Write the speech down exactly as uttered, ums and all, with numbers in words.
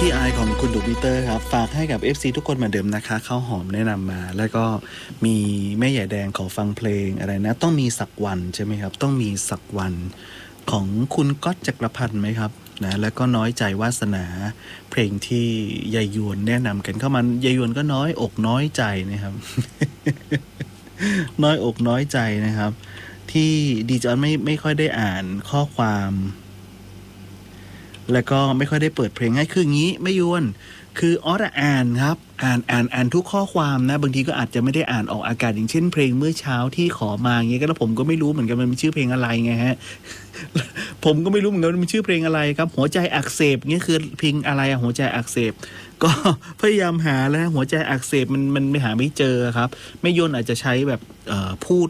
ขี้อายของคุณดูปีเตอร์ครับฝากให้กับ เอฟ ซี ทุกคนเหมือนเดิมนะคะข้าวหอมแนะนำมา แล้วก็มีแม่ใหญ่แดงขอฟังเพลงอะไรนะต้องมีสักวันใช่ไหมครับต้องมีสักวันของคุณก๊อตจักรพันธ์ไหมครับนะแล้วก็น้อยใจวาสนาเพลงที่ยายยวนแนะนำกันเข้ามายายยวนก็น้อยอกน้อยใจนะครับ น้อยอกน้อยใจนะครับ ที่ดีจอนไม่ไม่ค่อยได้อ่านข้อความแล้วก็ไม่ค่อยได้เปิดเพลงให้คืองี้ไม่ยวนคือออสอ่านครับอ่านอ่านอ่านทุกข้อความนะบางทีก็อาจจะไม่ได้อ่านออกอากาศอย่างเช่นเพลงเมื่อเช้าที่ขอมาอย่างเงี้ยก็แล้วผมก็ไม่รู้เหมือนกันมันเป็นชื่อเพลงอะไรไงฮะ ผมก็ไม่รู้เหมือนกันมันชื่อเพลงอะไรครับหัวใจอักเสบเงี้ยคือเพลงอะไรอะหัวใจอักเสบก็พยายามหาแล้วหัวใจอักเสบมันมันไม่หาไม่เจอครับไม่ยนอาจจะใช้แบบเอ่อพูด